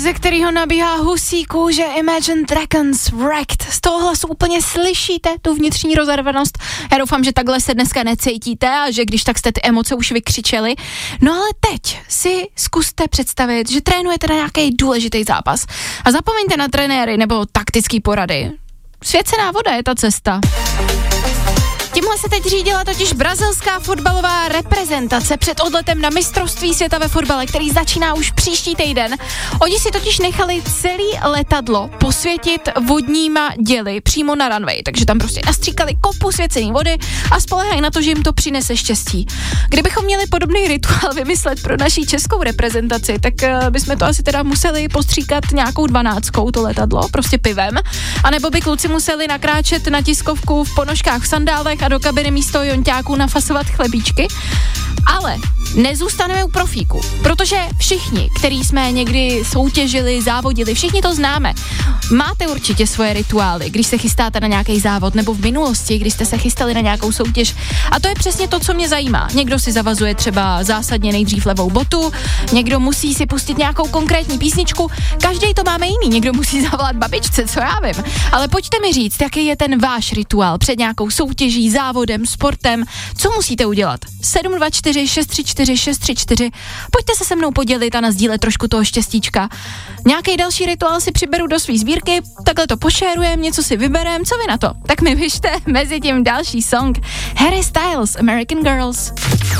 ze kterého nabíhá husí kůže Imagine Dragons Wrecked. Z toho hlasu úplně slyšíte tu vnitřní rozervanost. Já doufám, že takhle se dneska necítíte a že když tak jste ty emoce už vykřičeli. No ale teď si zkuste představit, že trénujete na nějaký důležitý zápas. A zapomeňte na trenéry nebo taktický porady. Svěcená voda je ta cesta. Tímhle se teď řídila totiž brazilská fotbalová reprezentace před odletem na mistrovství světa ve fotbale, který začíná už příští týden. Oni si totiž nechali celý letadlo posvětit vodníma děly přímo na runway, takže tam prostě nastříkali kopu svěcený vody a spoléhají na to, že jim to přinese štěstí. Kdybychom měli podobný rituál vymyslet pro naší českou reprezentaci, tak bychom to asi teda museli postříkat nějakou 12, to letadlo, prostě pivem, anebo by kluci museli nakráčet na tiskovku v ponožkách, v sandálech a do kabiny místo jonťáků nafasovat chlebíčky. Ale nezůstaneme u profíku, protože všichni, který jsme někdy soutěžili, závodili, všichni to známe. Máte určitě svoje rituály, když se chystáte na nějaký závod, nebo v minulosti, když jste se chystali na nějakou soutěž. A to je přesně to, co mě zajímá. Někdo si zavazuje třeba zásadně nejdřív levou botu, někdo musí si pustit nějakou konkrétní písničku, každý to máme jiný, někdo musí zavolat babičce, co já vím. Ale pojďte mi říct, jaký je ten váš rituál před nějakou soutěží, závodem, sportem, co musíte udělat? 724 634 634. Pojďte se mnou podělit a nasdílet trošku toho štěstíčka. Nějaký další rituál si přiberu do svý sbírky, takhle to pošérujem, něco si vyberem, co vy na to? Tak mi pište, mezi tím další song Harry Styles, American Girls.